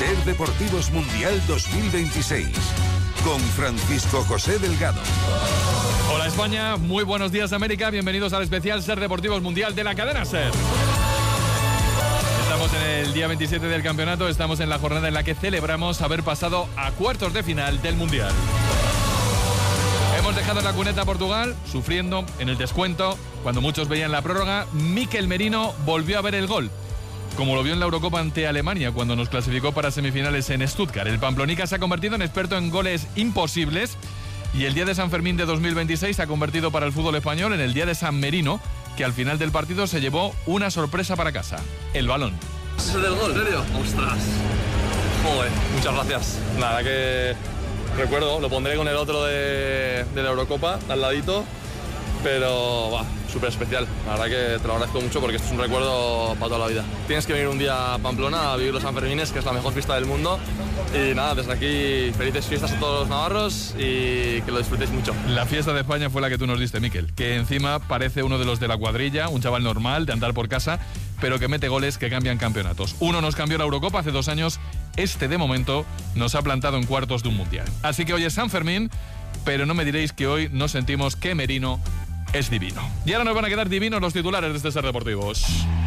Ser Deportivos Mundial 2026 con Francisco José Delgado. Hola España, muy buenos días América, bienvenidos al especial Ser Deportivos Mundial de la cadena Ser. Estamos en el día 27 del campeonato, estamos en la jornada en la que celebramos haber pasado a cuartos de final del Mundial. Hemos dejado en la cuneta a Portugal, sufriendo en el descuento, cuando muchos veían la prórroga. Mikel Merino volvió a ver el gol, como lo vio en la Eurocopa ante Alemania cuando nos clasificó para semifinales en Stuttgart. El Pamplonica se ha convertido en experto en goles imposibles y el día de San Fermín de 2026 se ha convertido para el fútbol español en el día de San Merino, que al final del partido se llevó una sorpresa para casa: el balón. ¿Es el del gol, en serio? ¡Ostras! Joder, muchas gracias. Nada, que recuerdo, lo pondré con el otro de la Eurocopa al ladito, pero va, súper especial. La verdad que te lo agradezco mucho porque esto es un recuerdo para toda la vida. Tienes que venir un día a Pamplona a vivir los Sanfermines, que es la mejor fiesta del mundo. Y nada, desde aquí, felices fiestas a todos los navarros y que lo disfrutéis mucho. La fiesta de España fue la que tú nos diste, Mikel, que encima parece uno de los de la cuadrilla, un chaval normal de andar por casa, pero que mete goles que cambian campeonatos. Uno nos cambió la Eurocopa hace 2 años, este de momento nos ha plantado en cuartos de un mundial. Así que hoy es San Fermín, pero no me diréis que hoy nos sentimos que Merino es divino. Y ahora nos van a quedar divinos los titulares de este Ser Deportivos.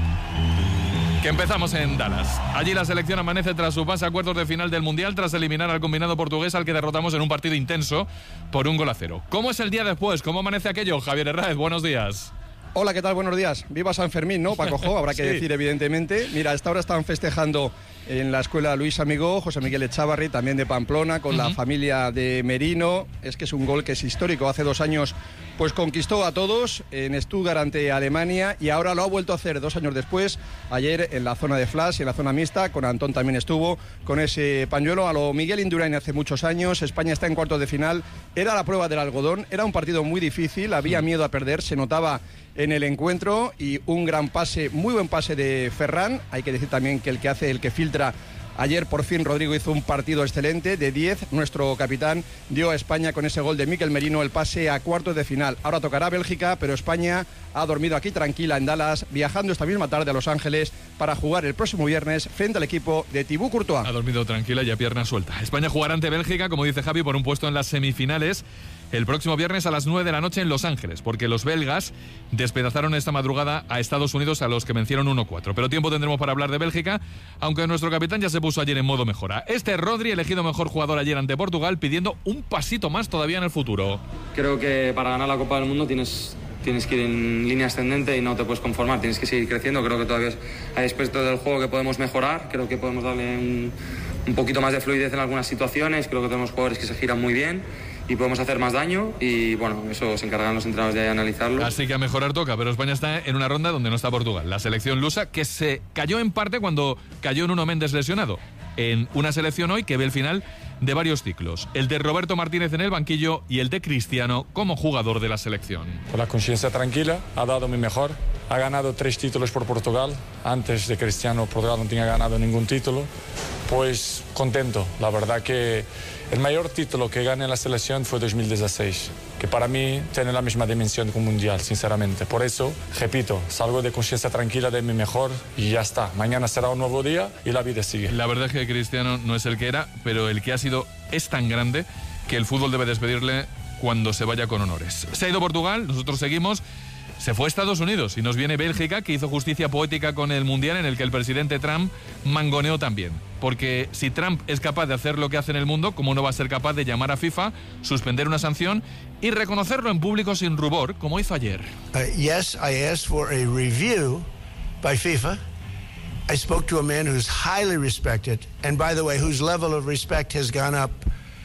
Que empezamos en Dallas. Allí la selección amanece tras su pase a cuartos de final del Mundial, tras eliminar al combinado portugués, al que derrotamos en un partido intenso por 1-0. ¿Cómo es el día después? ¿Cómo amanece aquello? Javier Herráez, buenos días. Hola, ¿qué tal? Buenos días. Viva San Fermín, ¿no, Paco Jo? Habrá que decir, evidentemente. Mira, a esta hora están festejando en la escuela Luis Amigó, José Miguel Echavarri, también de Pamplona, con la familia de Merino. Es que es un gol que es histórico. Hace 2 años pues conquistó a todos en Stuttgart ante Alemania y ahora lo ha vuelto a hacer 2 años después. Ayer en la zona de flash, en la zona mixta, con Antón también estuvo con ese pañuelo a lo Miguel Indurain hace muchos años. España está en cuartos de final. Era la prueba del algodón, era un partido muy difícil, había miedo a perder, se notaba en el encuentro, y un gran pase, muy buen pase de Ferran. Hay que decir también que el que filtra. Ayer por fin Rodrigo hizo un partido excelente, de 10, nuestro capitán dio a España con ese gol de Mikel Merino el pase a cuartos de final. Ahora tocará Bélgica, pero España ha dormido aquí tranquila en Dallas, viajando esta misma tarde a Los Ángeles para jugar el próximo viernes frente al equipo de Thibaut Courtois. Ha dormido tranquila y a pierna suelta. España jugará ante Bélgica, como dice Javi, por un puesto en las semifinales el próximo viernes a las 9 de la noche en Los Ángeles, porque los belgas despedazaron esta madrugada a Estados Unidos, a los que vencieron 1-4. Pero tiempo tendremos para hablar de Bélgica, aunque nuestro capitán ya se puso ayer en modo mejora. Rodri, elegido mejor jugador ayer ante Portugal, pidiendo un pasito más todavía en el futuro. Creo que para ganar la Copa del Mundo tienes que ir en línea ascendente y no te puedes conformar, tienes que seguir creciendo. Creo que todavía hay aspectos del juego que podemos mejorar, creo que podemos darle un poquito más de fluidez en algunas situaciones. Creo que tenemos jugadores que se giran muy bien y podemos hacer más daño, y bueno, eso se encargan los entrenadores de analizarlo. Así que a mejorar toca, pero España está en una ronda donde no está Portugal, la selección lusa, que se cayó en parte cuando cayó Nuno Méndez lesionado, en una selección hoy que ve el final de varios ciclos, el de Roberto Martínez en el banquillo y el de Cristiano como jugador de la selección. Con la conciencia tranquila, ha dado mi mejor, ha ganado 3 títulos por Portugal. Antes de Cristiano, Portugal no tenía ganado ningún título. Pues contento, la verdad que el mayor título que gané en la selección fue 2016, que para mí tiene la misma dimensión que un mundial, sinceramente. Por eso, repito, salgo de conciencia tranquila, de mi mejor y ya está. Mañana será un nuevo día y la vida sigue. La verdad es que Cristiano no es el que era, pero el que ha sido es tan grande que el fútbol debe despedirle cuando se vaya con honores. Se ha ido Portugal, nosotros seguimos. Se fue a Estados Unidos y nos viene Bélgica, que hizo justicia poética con el Mundial, en el que el presidente Trump mangoneó también. Porque si Trump es capaz de hacer lo que hace en el mundo, ¿cómo no va a ser capaz de llamar a FIFA, suspender una sanción y reconocerlo en público sin rubor, como hizo ayer? Yes, I asked for a review by FIFA. I spoke to a man who's highly respected, and by the way, whose level of respect has gone up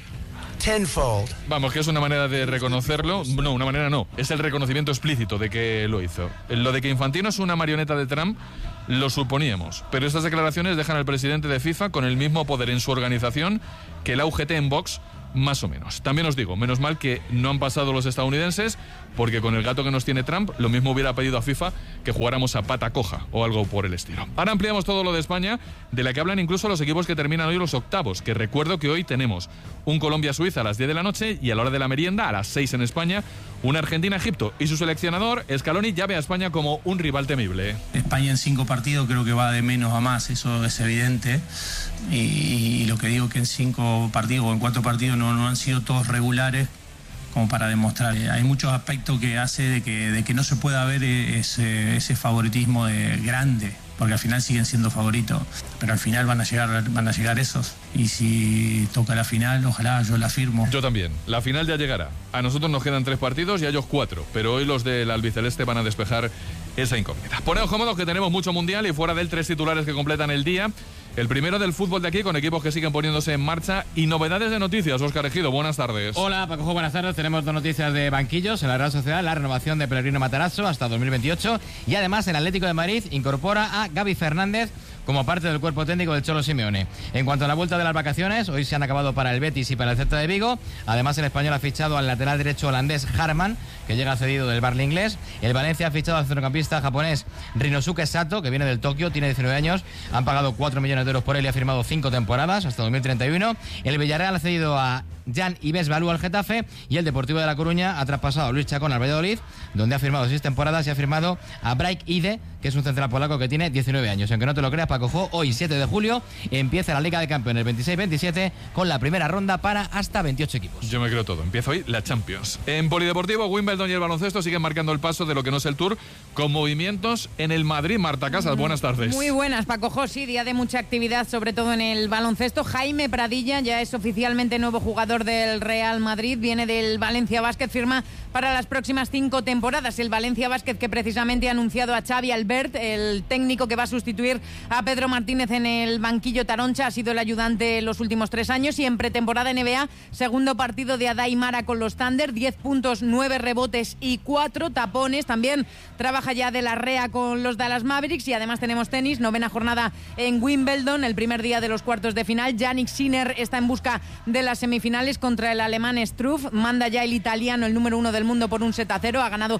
tenfold. Vamos, que es una manera de reconocerlo. No, una manera no. Es el reconocimiento explícito de que lo hizo. Lo de que Infantino es una marioneta de Trump, lo suponíamos. Pero estas declaraciones dejan al presidente de FIFA con el mismo poder en su organización que la UGT en Vox, más o menos. También os digo, menos mal que no han pasado los estadounidenses, porque con el gato que nos tiene Trump, lo mismo hubiera pedido a FIFA que jugáramos a pata coja o algo por el estilo. Ahora ampliamos todo lo de España, de la que hablan incluso los equipos que terminan hoy los octavos, que recuerdo que hoy tenemos un Colombia-Suiza a las 10 de la noche y a la hora de la merienda, a las 6 en España, una Argentina-Egipto, y su seleccionador, Scaloni, ya ve a España como un rival temible. España en 5 partidos creo que va de menos a más, eso es evidente. y lo que digo que en 5 partidos o en 4 partidos no han sido todos regulares como para demostrar. Hay muchos aspectos que hace de que no se pueda ver ese favoritismo grande, porque al final siguen siendo favoritos, pero al final van a llegar esos, y si toca la final, ojalá, yo la firmo. Yo también. La final ya llegará. A nosotros nos quedan 3 partidos y a ellos 4, pero hoy los del albiceleste van a despejar esa incógnita. Poneos cómodos que tenemos mucho mundial y fuera de él 3 titulares que completan el día. El primero del fútbol de aquí, con equipos que siguen poniéndose en marcha y novedades de noticias. Óscar Ejido, buenas tardes. Hola, Paco, buenas tardes. Tenemos 2 noticias de banquillos en la Real Sociedad: la renovación de Pellegrino Matarazzo hasta 2028, y además el Atlético de Madrid incorpora a Gaby Fernández como parte del cuerpo técnico del Cholo Simeone. En cuanto a la vuelta de las vacaciones, hoy se han acabado para el Betis y para el Celta de Vigo. Además, el español ha fichado al lateral derecho holandés Harman, que llega cedido del Barley inglés. El Valencia ha fichado al centrocampista japonés Rinosuke Sato, que viene del Tokio, tiene 19 años. Han pagado 4 millones de euros por él y ha firmado 5 temporadas hasta 2031. El Villarreal ha cedido a Jan Ives Balú al Getafe, y el Deportivo de La Coruña ha traspasado a Luis Chacón al Valladolid, donde ha firmado 6 temporadas y ha firmado a Braik Ide, que es un central polaco que tiene 19 años. Aunque no te lo creas, Paco Jo, hoy 7 de julio empieza la Liga de Campeones 26-27 con la primera ronda para hasta 28 equipos. Yo me creo todo. Empieza hoy la Champions. En polideportivo, Wimbledon y el baloncesto siguen marcando el paso de lo que no es el Tour, con movimientos en el Madrid. Marta Casas, buenas tardes. Muy buenas, Paco Jo. Sí, día de mucha actividad, sobre todo en el baloncesto. Jaime Pradilla ya es oficialmente nuevo jugador del Real Madrid. Viene del Valencia Basket, firma para las próximas 5 temporadas. El Valencia Basket, que precisamente ha anunciado a Xavi Albert, el técnico que va a sustituir a Pedro Martínez en el banquillo taroncha. Ha sido el ayudante los últimos 3 años, y en pretemporada NBA, segundo partido de Adai Mara con los Thunder, 10 puntos, 9 rebotes y 4 tapones. También trabaja ya de la REA con los Dallas Mavericks, y además tenemos tenis, 9ª jornada en Wimbledon, el primer día de los cuartos de final. Yannick Sinner está en busca de las semifinales contra el alemán Struff. Manda ya el italiano, el número 1 del mundo, por un 7-0, ha ganado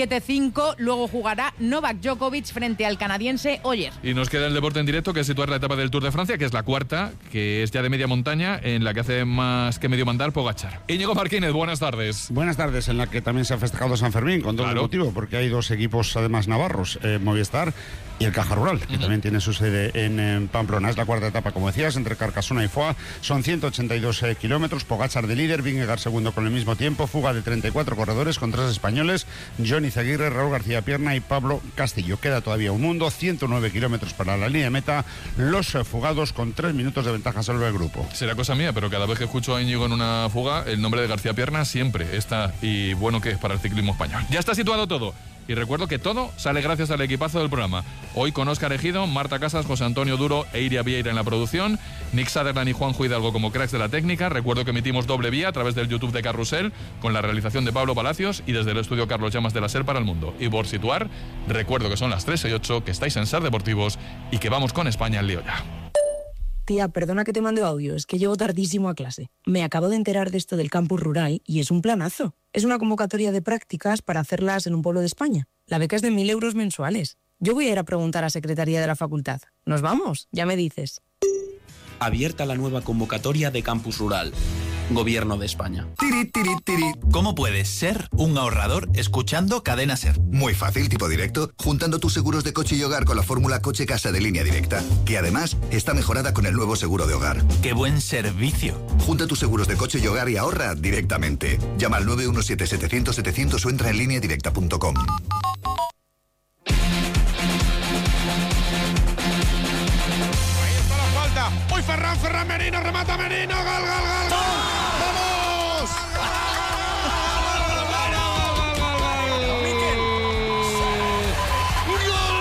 7-5. Luego jugará Novak Djokovic frente al canadiense Oyer. Y nos queda el deporte en directo, que es situar la etapa del Tour de Francia, que es la 4ª, que es ya de media montaña, en la que hace más que medio mandar Pogačar. Íñigo Martínez, buenas tardes. Buenas tardes, en la que también se ha festejado San Fermín, con doble motivo, porque hay 2 equipos además navarros, Movistar y el Caja Rural, que también tiene su sede en Pamplona. Es la 4ª etapa, como decías, entre Carcasona y Foix. Son 182 kilómetros. Pogačar de líder, Vingegaard segundo con el mismo tiempo. Fuga de 34 corredores con 3 españoles: Johnny Zaguirre, Raúl García Pierna y Pablo Castillo. Queda todavía un mundo, 109 kilómetros para la línea de meta. Los fugados con 3 minutos de ventaja sobre el grupo. Será cosa mía, pero cada vez que escucho a Íñigo en una fuga, el nombre de García Pierna siempre está, y bueno que es para el ciclismo español. Ya está situado todo. Y recuerdo que todo sale gracias al equipazo del programa. Hoy con Óscar Ejido, Marta Casas, José Antonio Duro e Iria Vieira en la producción, Nick Sutherland y Juanjo Hidalgo como cracks de la técnica. Recuerdo que emitimos doble vía a través del YouTube de Carrusel, con la realización de Pablo Palacios, y desde el estudio Carlos Llamas de la SER para el mundo. Y por situar, recuerdo que son las 3:08, que estáis en SER Deportivos y que vamos con España al lío ya. Tía, perdona que te mande audio, es que llego tardísimo a clase. Me acabo de enterar de esto del campus rural y es un planazo. Es una convocatoria de prácticas para hacerlas en un pueblo de España. La beca es de 1.000 euros mensuales. Yo voy a ir a preguntar a Secretaría de la Facultad. ¿Nos vamos? Ya me dices. Abierta la nueva convocatoria de Campus Rural. Gobierno de España. ¿Cómo puedes ser un ahorrador escuchando Cadena SER? Muy fácil, tipo directo, juntando tus seguros de coche y hogar con la fórmula Coche-Casa de Línea Directa, que además está mejorada con el nuevo seguro de hogar. ¡Qué buen servicio! Junta tus seguros de coche y hogar y ahorra directamente. Llama al 917-700-700 o entra en lineadirecta.com. Hoy Ferran Merino, remata Merino, gol, gol, gol, gol.